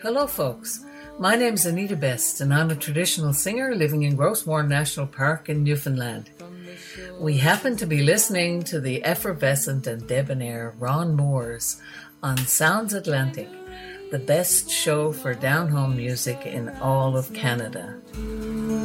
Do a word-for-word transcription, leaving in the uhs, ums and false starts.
Hello folks, my name is Anita Best and I'm a traditional singer living in Grossmoor National Park in Newfoundland. We happen to be listening to the effervescent and debonair Ron Moores on Sounds Atlantic, the best show for down-home music in all of Canada.